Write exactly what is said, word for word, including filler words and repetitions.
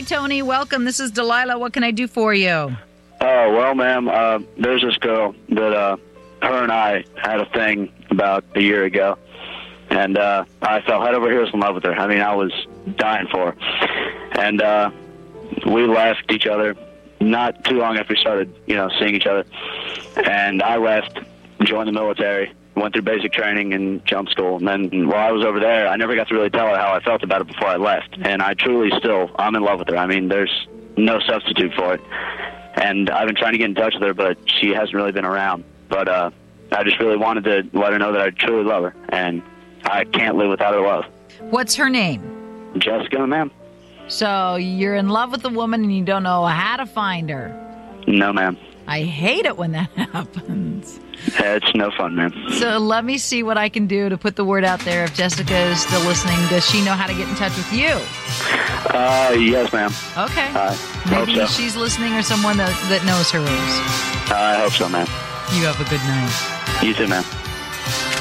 Tony. Welcome. This is Delilah. What can I do for you? Oh, well, ma'am, uh, there's this girl that uh, her and I had a thing about a year ago, and uh, I fell head over heels in love with her. I mean, I was dying for her. And uh, we left each other not too long after we started, you know, seeing each other. And I left, joined the military, went through basic training and jump school. And then while I was over there, I never got to really tell her how I felt about it before I left. And I truly still, I'm in love with her. I mean, there's no substitute for it. And I've been trying to get in touch with her, but she hasn't really been around. But uh, I just really wanted to let her know that I truly love her. And I can't live without her love. What's her name? Jessica, ma'am. So you're in love with a woman and you don't know how to find her. No, ma'am. I hate it when that happens. It's no fun, man. So let me see what I can do to put the word out there. If Jessica is still listening, does she know how to get in touch with you? Uh, yes, ma'am. Okay. Uh, Maybe hope so. she's listening or someone that, that knows her is. I hope so, ma'am. You have a good night. You too, ma'am.